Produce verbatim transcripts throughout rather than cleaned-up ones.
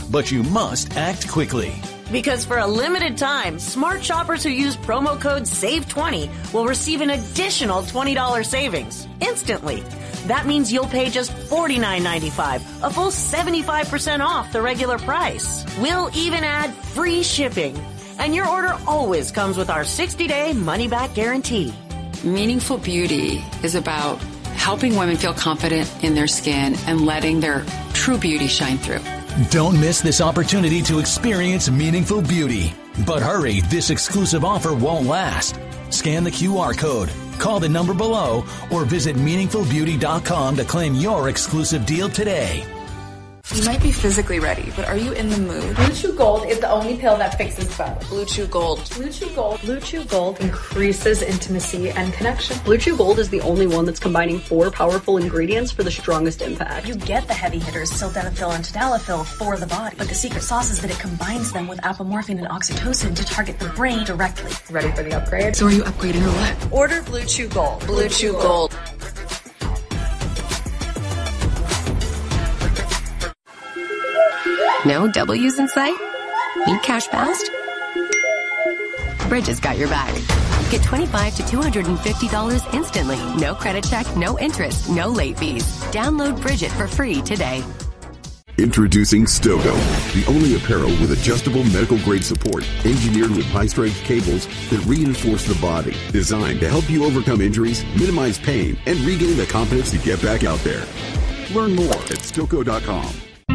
but you must act quickly. Because for a limited time, smart shoppers who use promo code save twenty will receive an additional twenty dollars savings instantly. That means you'll pay just forty-nine ninety-five, a full seventy-five percent off the regular price. We'll even add free shipping. And your order always comes with our sixty-day money-back guarantee. Meaningful Beauty is about helping women feel confident in their skin and letting their true beauty shine through. Don't miss this opportunity to experience Meaningful Beauty. But hurry, this exclusive offer won't last. Scan the Q R code, call the number below, or visit meaningful beauty dot com to claim your exclusive deal today. You might be physically ready, but are you in the mood? Blue Chew Gold is the only pill that fixes both. Blue Chew Gold. Blue Chew Gold. Blue Chew Gold increases intimacy and connection. Blue Chew Gold is the only one that's combining four powerful ingredients for the strongest impact. You get the heavy hitters, sildenafil and tadalafil, for the body. But the secret sauce is that it combines them with apomorphine and oxytocin to target the brain directly. Ready for the upgrade? So are you upgrading or what? Order Blue Chew Gold. Blue, Blue Chew Gold. Gold. No W's in sight? Need cash fast? Bridge has got your back. Get twenty-five to two hundred fifty dollars instantly. No credit check, no interest, no late fees. Download Bridget for free today. Introducing Stogo, the only apparel with adjustable medical-grade support, engineered with high-strength cables that reinforce the body, designed to help you overcome injuries, minimize pain, and regain the confidence to get back out there. Learn more at Stoco dot com.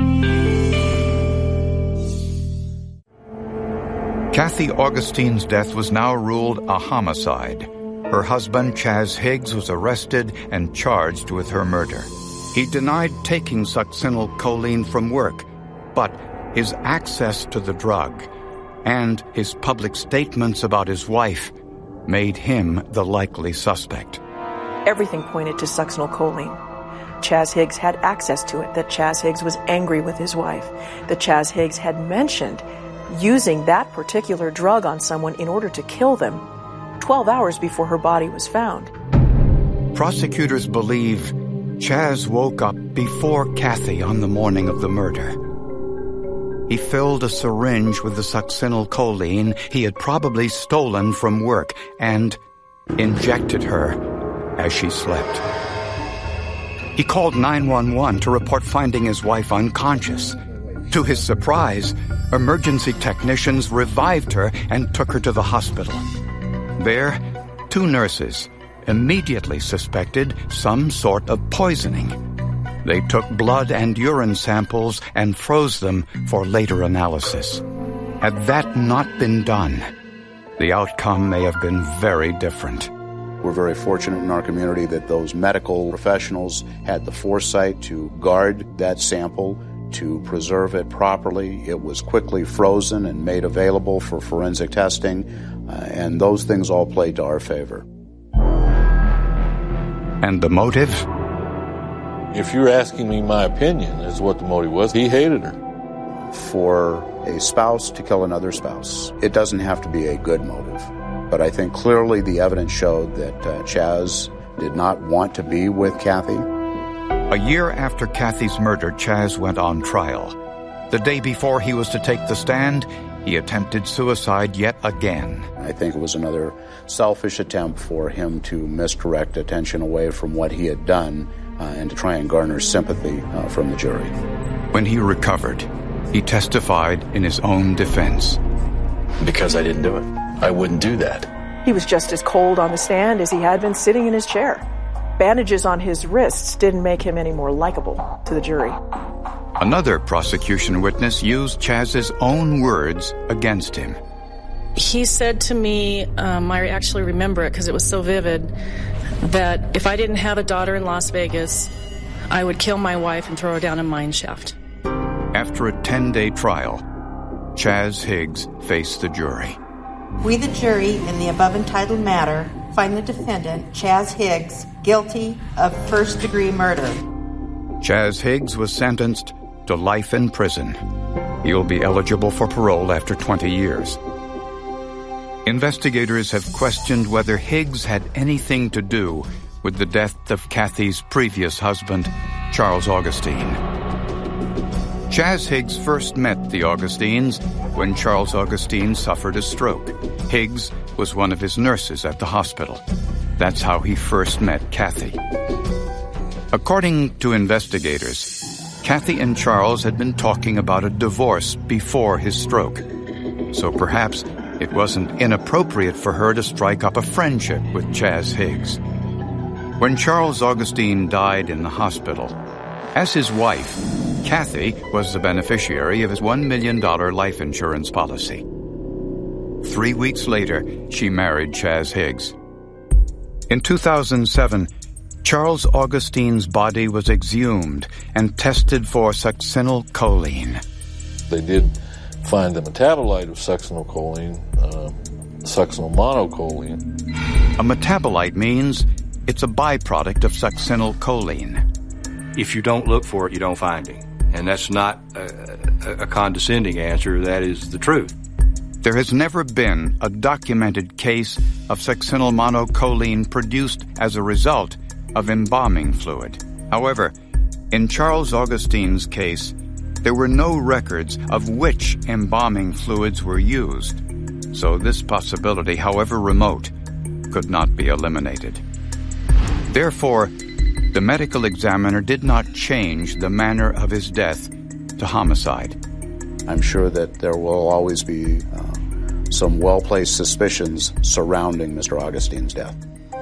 Kathy Augustine's death was now ruled a homicide. Her husband, Chaz Higgs, was arrested and charged with her murder. He denied taking succinylcholine from work, but his access to the drug and his public statements about his wife made him the likely suspect. Everything pointed to succinylcholine. Chaz Higgs had access to it, that Chaz Higgs was angry with his wife, that Chaz Higgs had mentioned using that particular drug on someone in order to kill them twelve hours before her body was found. Prosecutors believe Chaz woke up before Kathy on the morning of the murder. He filled a syringe with the succinylcholine he had probably stolen from work and injected her as she slept. He called nine one one to report finding his wife unconscious. To his surprise, emergency technicians revived her and took her to the hospital. There, two nurses immediately suspected some sort of poisoning. They took blood and urine samples and froze them for later analysis. Had that not been done, the outcome may have been very different. We're very fortunate in our community that those medical professionals had the foresight to guard that sample, to preserve it properly. It was quickly frozen and made available for forensic testing, uh, and those things all played to our favor. And the motive? If you're asking me my opinion as to what the motive was, he hated her. For a spouse to kill another spouse, it doesn't have to be a good motive. But I think clearly the evidence showed that uh, Chaz did not want to be with Kathy. A year after Kathy's murder, Chaz went on trial. The day before he was to take the stand, he attempted suicide yet again. I think it was another selfish attempt for him to misdirect attention away from what he had done uh, and to try and garner sympathy uh, from the jury. When he recovered, he testified in his own defense. Because I didn't do it. I wouldn't do that. He was just as cold on the stand as he had been sitting in his chair. Bandages on his wrists didn't make him any more likable to the jury. Another prosecution witness used Chaz's own words against him. He said to me, um, I actually remember it because it was so vivid, that if I didn't have a daughter in Las Vegas, I would kill my wife and throw her down a mine shaft. After a ten-day trial, Chaz Higgs faced the jury. We, the jury, in the above entitled matter, find the defendant, Chaz Higgs, guilty of first-degree murder. Chaz Higgs was sentenced to life in prison. He'll be eligible for parole after twenty years. Investigators have questioned whether Higgs had anything to do with the death of Kathy's previous husband, Charles Augustine. Chaz Higgs first met the Augustines when Charles Augustine suffered a stroke. Higgs was one of his nurses at the hospital. That's how he first met Kathy. According to investigators, Kathy and Charles had been talking about a divorce before his stroke. So perhaps it wasn't inappropriate for her to strike up a friendship with Chaz Higgs. When Charles Augustine died in the hospital, as his wife, Kathy was the beneficiary of his one million dollars life insurance policy. Three weeks later, she married Chaz Higgs. In two thousand seven, Charles Augustine's body was exhumed and tested for succinylcholine. They did find the metabolite of succinylcholine, uh, succinylmonocholine. A metabolite means it's a byproduct of succinylcholine. If you don't look for it, you don't find it. And that's not a, a condescending answer. That is the truth. There has never been a documented case of succinylmonocholine produced as a result of embalming fluid. However, in Charles Augustine's case, there were no records of which embalming fluids were used. So this possibility, however remote, could not be eliminated. Therefore, the medical examiner did not change the manner of his death to homicide. I'm sure that there will always be uh, some well-placed suspicions surrounding Mister Augustine's death.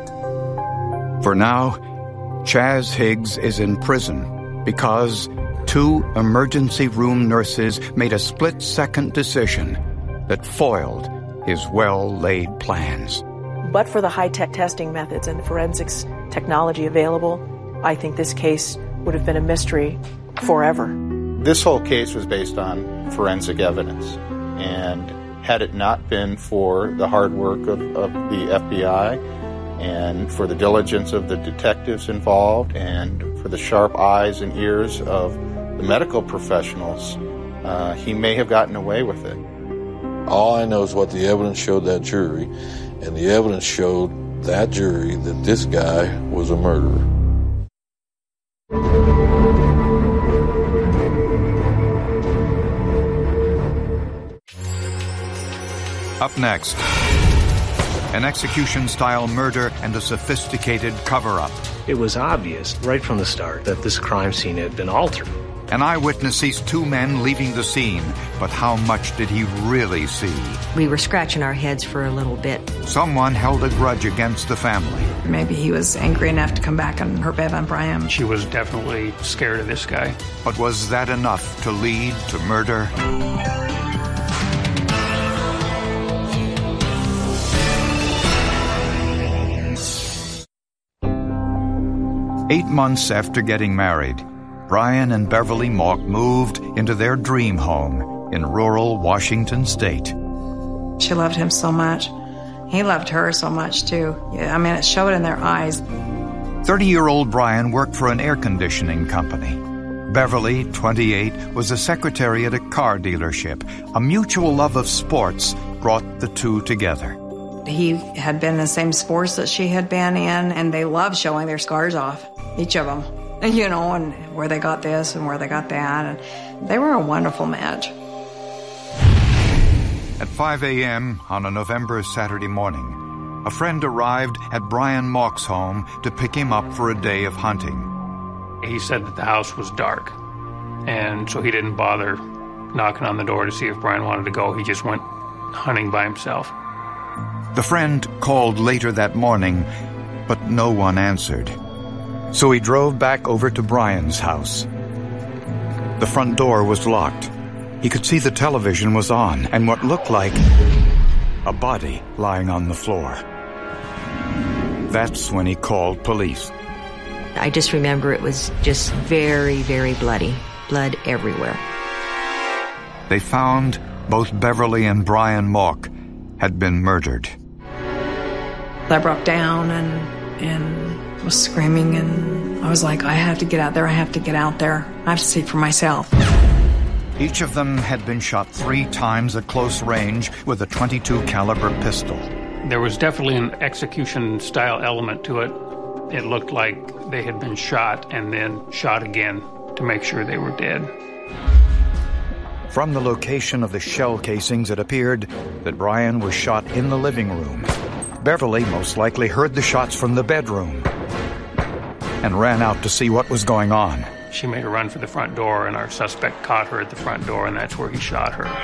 For now, Chaz Higgs is in prison because two emergency room nurses made a split-second decision that foiled his well-laid plans. But for the high-tech testing methods and forensics technology available, I think this case would have been a mystery forever. This whole case was based on forensic evidence, and had it not been for the hard work of, of the F B I and for the diligence of the detectives involved and for the sharp eyes and ears of the medical professionals, uh, he may have gotten away with it. All I know is what the evidence showed that jury, and the evidence showed that jury that this guy was a murderer. Up next, an execution-style murder and a sophisticated cover-up. It was obvious right from the start that this crime scene had been altered. An eyewitness sees two men leaving the scene, but how much did he really see? We were scratching our heads for a little bit. Someone held a grudge against the family. Maybe he was angry enough to come back on her bed on Brian. She was definitely scared of this guy. But was that enough to lead to murder? Eight months after getting married, Brian and Beverly Mauck moved into their dream home in rural Washington state. She loved him so much. He loved her so much, too. Yeah, I mean, it showed in their eyes. thirty-year-old Brian worked for an air conditioning company. Beverly, twenty-eight, was a secretary at a car dealership. A mutual love of sports brought the two together. He had been in the same sports that she had been in, and they loved showing their scars off, each of them. You know, and where they got this and where they got that. And they were a wonderful match. At five a.m. on a November Saturday morning, a friend arrived at Brian Mauck's home to pick him up for a day of hunting. He said that the house was dark, and so he didn't bother knocking on the door to see if Brian wanted to go. He just went hunting by himself. The friend called later that morning, but no one answered. So he drove back over to Brian's house. The front door was locked. He could see the television was on and what looked like a body lying on the floor. That's when he called police. I just remember it was just very, very bloody. Blood everywhere. They found both Beverly and Brian Mauck had been murdered. I broke down and and was screaming, and I was like, I have to get out there, I have to get out there. I have to see for myself. Each of them had been shot three times at close range with a twenty-two caliber pistol. There was definitely an execution-style element to it. It looked like they had been shot and then shot again to make sure they were dead. From the location of the shell casings, it appeared that Brian was shot in the living room. Beverly most likely heard the shots from the bedroom and ran out to see what was going on. She made a run for the front door, and our suspect caught her at the front door, and that's where he shot her.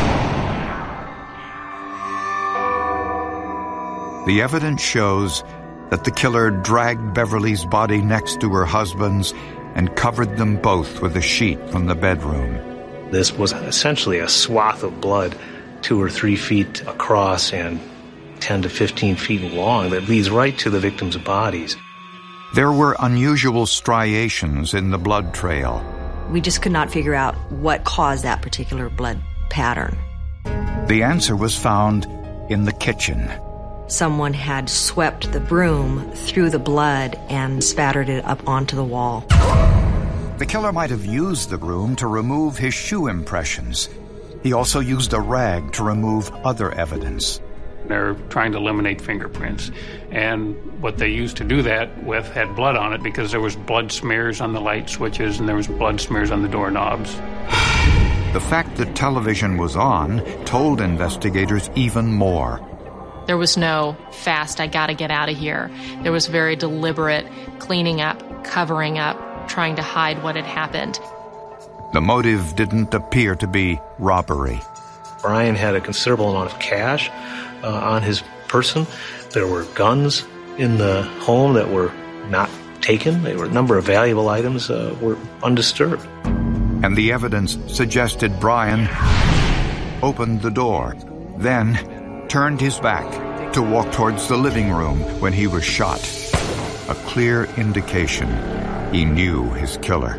The evidence shows that the killer dragged Beverly's body next to her husband's and covered them both with a sheet from the bedroom. This was essentially a swath of blood, two or three feet across and ten to fifteen feet long, that leads right to the victims' bodies. There were unusual striations in the blood trail. We just could not figure out what caused that particular blood pattern. The answer was found in the kitchen. Someone had swept the broom through the blood and spattered it up onto the wall. The killer might have used the broom to remove his shoe impressions. He also used a rag to remove other evidence. They're trying to eliminate fingerprints. And what they used to do that with had blood on it because there was blood smears on the light switches and there was blood smears on the doorknobs. The fact that television was on told investigators even more. There was no fast, I gotta get out of here. There was very deliberate cleaning up, covering up, trying to hide what had happened. The motive didn't appear to be robbery. Brian had a considerable amount of cash uh, on his person. There were guns in the home that were not taken. There were a number of valuable items uh, were undisturbed. And the evidence suggested Brian opened the door, then turned his back to walk towards the living room when he was shot. A clear indication he knew his killer.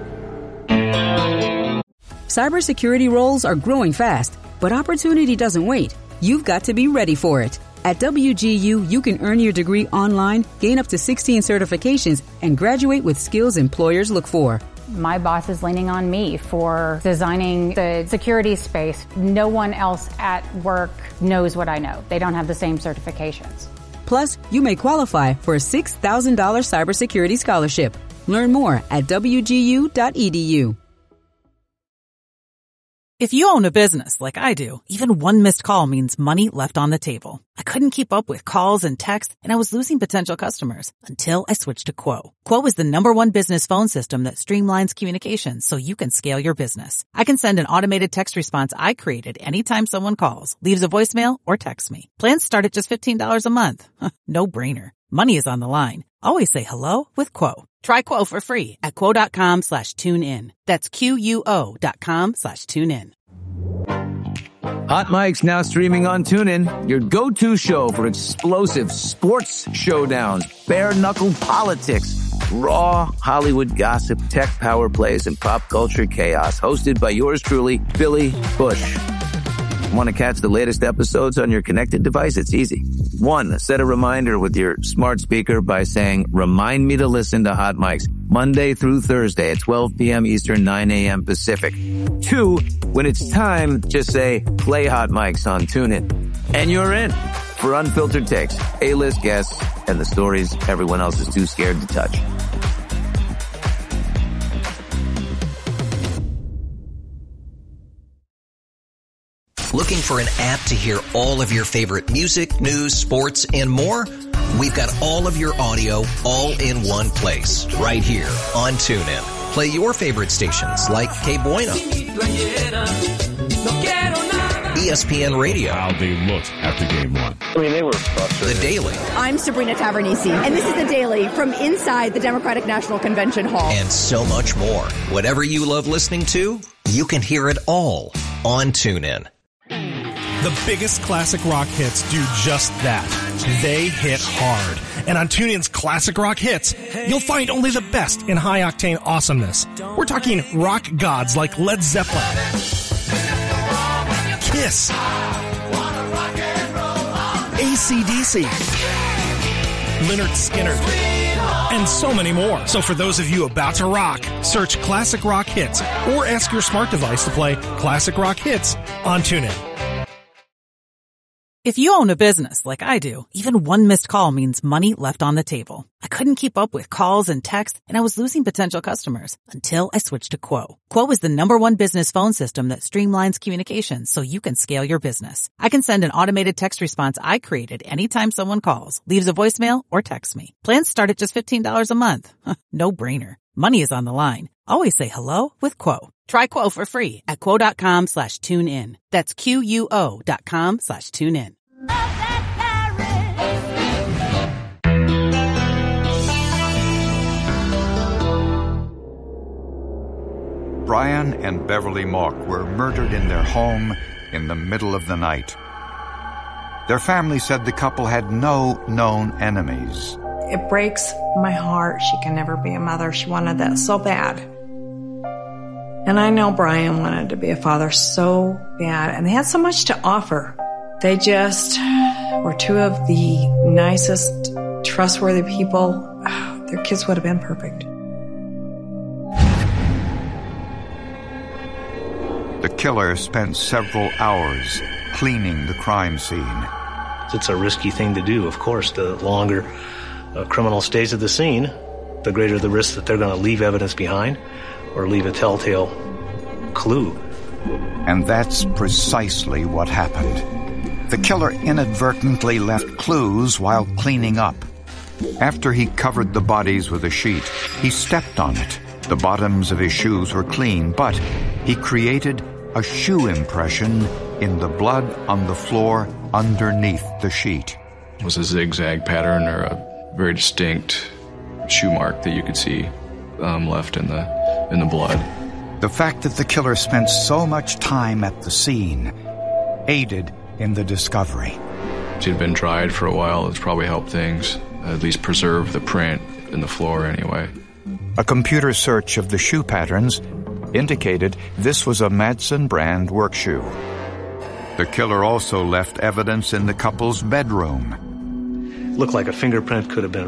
Cybersecurity roles are growing fast, but opportunity doesn't wait. You've got to be ready for it. At W G U, you can earn your degree online, gain up to sixteen certifications, and graduate with skills employers look for. My boss is leaning on me for designing the security space. No one else at work knows what I know. They don't have the same certifications. Plus, you may qualify for a six thousand dollars cybersecurity scholarship. Learn more at W G U dot E D U. If you own a business like I do, even one missed call means money left on the table. I couldn't keep up with calls and texts, and I was losing potential customers until I switched to Quo. Quo is the number one business phone system that streamlines communications so you can scale your business. I can send an automated text response I created anytime someone calls, leaves a voicemail, or texts me. Plans start at just fifteen dollars a month. No brainer. Money is on the line. Always say hello with Quo. Try Quo for free at quo.com slash tune in. That's Q-U-O dot com slash tune in. Hot Mic's now streaming on TuneIn, your go-to show for explosive sports showdowns, bare-knuckle politics, raw Hollywood gossip, tech power plays, and pop culture chaos. Hosted by yours truly, Billy Bush. Want to catch the latest episodes on your connected device? It's easy. One, set a reminder with your smart speaker by saying, remind me to listen to Hot Mics Monday through Thursday at twelve p.m. Eastern, nine a.m. Pacific. Two, when it's time, just say, play Hot Mics on TuneIn. And you're in for unfiltered takes, A-list guests, and the stories everyone else is too scared to touch. Looking for an app to hear all of your favorite music, news, sports, and more? We've got all of your audio all in one place, right here on TuneIn. Play your favorite stations like K Bueno, E S P N Radio. How they looked after game one. I mean, they were frustrated. The Daily. I'm Sabrina Tavernisi, and this is The Daily from inside the Democratic National Convention Hall. And so much more. Whatever you love listening to, you can hear it all on TuneIn. The biggest classic rock hits do just that. They hit hard. And on TuneIn's Classic Rock Hits, you'll find only the best in high-octane awesomeness. We're talking rock gods like Led Zeppelin, Kiss, A C D C, Lynyrd Skynyrd, and so many more. So for those of you about to rock, search Classic Rock Hits or ask your smart device to play Classic Rock Hits on TuneIn. If you own a business like I do, even one missed call means money left on the table. I couldn't keep up with calls and texts, and I was losing potential customers until I switched to Quo. Quo is the number one business phone system that streamlines communications so you can scale your business. I can send an automated text response I created anytime someone calls, leaves a voicemail, or texts me. Plans start at just fifteen dollars a month. No brainer. Money is on the line. Always say hello with Quo. Try Quo for free at quo.com slash tune in. That's Q-U-O dot com slash tune in. Brian and Beverly Mock were murdered in their home in the middle of the night. Their family said the couple had no known enemies. It breaks my heart. She can never be a mother. She wanted that so bad. And I know Brian wanted to be a father so bad. And they had so much to offer. They just were two of the nicest, trustworthy people. Their kids would have been perfect. The killer spent several hours cleaning the crime scene. It's a risky thing to do, of course. The longer a criminal stays at the scene, the greater the risk that they're going to leave evidence behind or leave a telltale clue. And that's precisely what happened. The killer inadvertently left clues while cleaning up. After he covered the bodies with a sheet, he stepped on it. The bottoms of his shoes were clean, but he created a shoe impression in the blood on the floor underneath the sheet. It was a zigzag pattern or a very distinct shoe mark that you could see um, left in the in the blood. The fact that the killer spent so much time at the scene aided in the discovery. She'd been dried for a while. It's probably helped things, at least preserve the print in the floor anyway. A computer search of the shoe patterns indicated this was a Madsen brand work shoe. The killer also left evidence in the couple's bedroom. Looked like a fingerprint could have been